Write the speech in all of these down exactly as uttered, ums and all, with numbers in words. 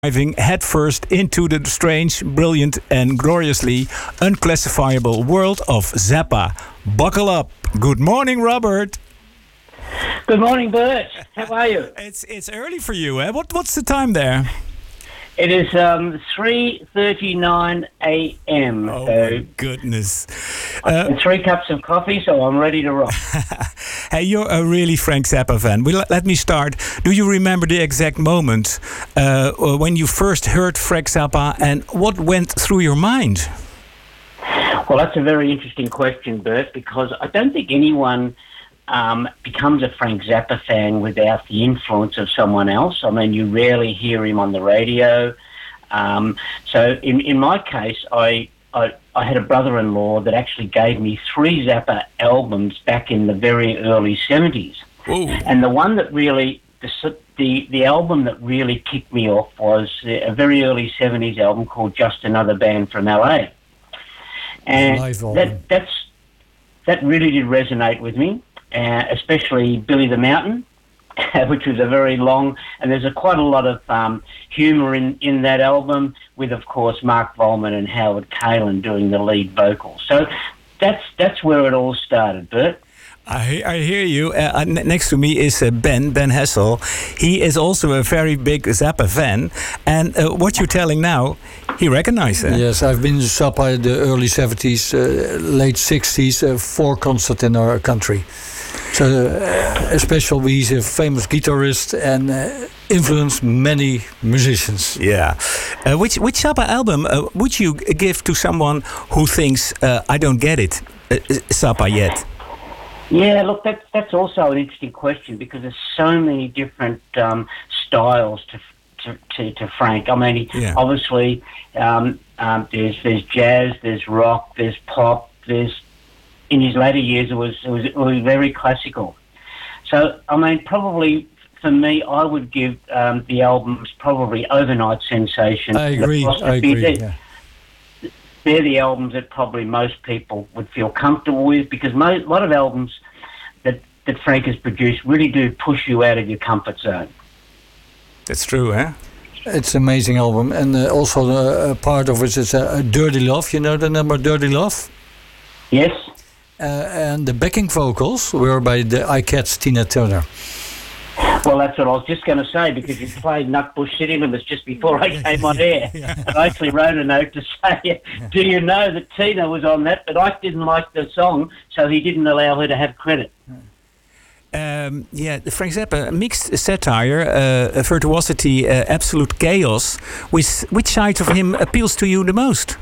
diving headfirst into the strange, brilliant, and gloriously unclassifiable world of Zappa. Buckle up. Good morning, Robert. Good morning, Bert. How are you? It's it's early for you, eh? What what's the time there? It is um, three thirty-nine a.m. Oh, so my goodness. Uh, three cups of coffee, so I'm ready to rock. Hey, you're a really Frank Zappa fan. Well, let me start. Do you remember the exact moment uh, when you first heard Frank Zappa, and what went through your mind? Well, that's a very interesting question, Bert, because I don't think anyone um, becomes a Frank Zappa fan without the influence of someone else. I mean, you rarely hear him on the radio. Um, so in, in my case, I, I I had a brother-in-law that actually gave me three Zappa albums back in the very early seventies. Ooh. And the one that really, the, the the album that really kicked me off was a very early seventies album called Just Another Band from L A. And that that's that really did resonate with me, uh, especially Billy the Mountain, which was a very long, and there's a, quite a lot of um, humour in, in that album, with, of course, Mark Volman and Howard Kaylan doing the lead vocals. So that's that's where it all started, Bert. I, I hear you. Uh, next to me is uh, Ben, Ben Hessel. He is also a very big Zappa fan. And uh, what you're telling now, he recognized it. Yes, I've been to Zappa in the early seventies, uh, late sixties, uh, four concerts in our country. So, uh, especially he's a famous guitarist and uh, influenced many musicians. Yeah. Uh, which which Zappa album uh, would you give to someone who thinks, uh, I don't get it, uh, Zappa yet? Yeah, look, that's that's also an interesting question, because there's so many different um, styles to, to to to Frank. I mean, he, yeah. obviously, um, um, there's there's jazz, there's rock, there's pop, there's in his later years it was it was it was very classical. So I mean, probably for me, I would give um, the albums probably Overnight Sensation. I agree. I agree. Yeah. They're the albums that probably most people would feel comfortable with, because most, a lot of albums that, that Frank has produced really do push you out of your comfort zone. That's true, eh? It's an amazing album. And uh, also uh, a part of it is uh, Dirty Love. You know the number Dirty Love? Yes. Uh, and the backing vocals were by the iCats Tina Turner. Well, that's what I was just going to say, because you played Nutbush City Limits just before I came on air. Yeah. And I actually wrote a note to say, do you know that Tina was on that, but Ike didn't like the song, so he didn't allow her to have credit. Um, yeah, Frank Zappa, mixed satire, uh, virtuosity, uh, absolute chaos. Which, which side of him appeals to you the most?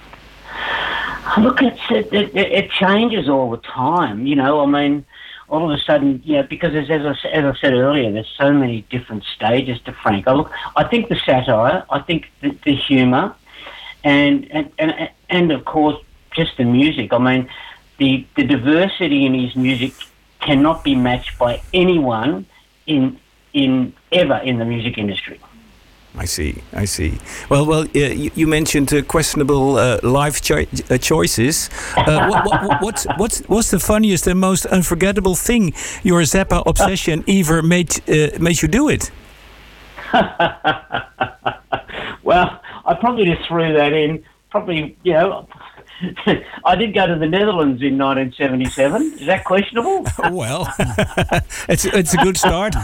Look, it's, it, it, it changes all the time, you know, I mean... all of a sudden, you know, because as, as, I, as I said earlier, there's so many different stages to Frank. I look, I think the satire, I think the, the humour, and, and and and of course just the music. I mean, the the diversity in his music cannot be matched by anyone in in ever in the music industry. I see, I see. Well, well, uh, you, you mentioned uh, questionable uh, life cho- uh, choices. Uh, what, what, what's, what's, what's the funniest and most unforgettable thing your Zappa obsession ever made uh, made you do it? Well, I probably just threw that in. Probably, you know, I did go to the Netherlands in nineteen seventy-seven. Is that questionable? Well, it's it's a good start.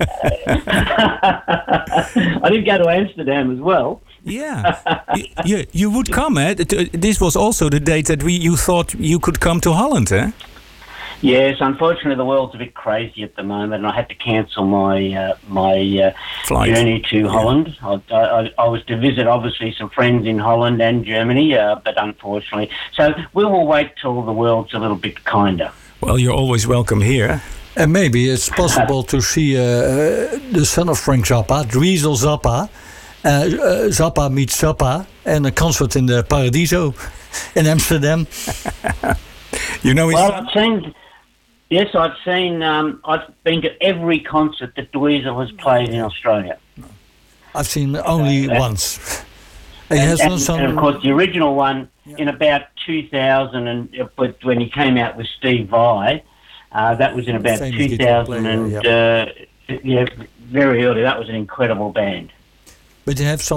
I did go to Amsterdam as well. Yeah, you, you would come, eh? This was also the date that we you thought you could come to Holland, eh? Yes, unfortunately, the world's a bit crazy at the moment, and I had to cancel my uh, my uh, Flight. journey to yeah. Holland. I, I, I was to visit, obviously, some friends in Holland and Germany, uh, but unfortunately, so we will wait till the world's a little bit kinder. Well, you're always welcome here. And maybe it's possible to see uh, the son of Frank Zappa, Dweezil Zappa, uh, uh, Zappa meets Zappa, and a concert in the Paradiso in Amsterdam. You know, well, I've seen. Yes, I've seen. Um, I've been to every concert that Dweezil has played in Australia. I've seen only uh, And, once. He has and, some, and of course, the original one yeah. in about two thousand, and uh, when he came out with Steve Vai, uh, that was in about two thousand, and yeah. Uh, yeah, very early. That was an incredible band. But you have some